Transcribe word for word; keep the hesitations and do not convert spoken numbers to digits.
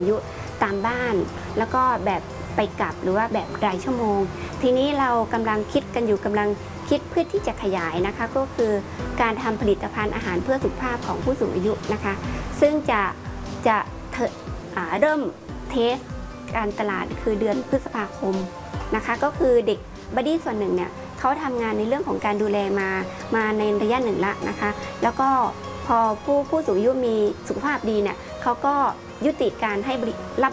อายุตามบ้านแล้วก็แบบไปกลับหรือว่าแบบรายชั่วโมงทีนี้เรากำลังคิดกันอยู่กำลังคิดเพื่อที่จะขยายนะคะก็คือการทำผลิตภัณฑ์อาหารเพื่อสุขภาพของผู้สูงอายุนะคะซึ่งจะจะเริ่มเทสการตลาดคือเดือนพฤษภาคมนะคะก็คือเด็กบัดดี้ส่วนหนึ่งเนี่ยเขาทำงานในเรื่องของการดูแลมามาในระยะหนึ่งละนะคะแล้วก็พอผู้ผู้สูงอายุมีสุขภาพดีเนี่ยเขาก็ยุติการให้รับ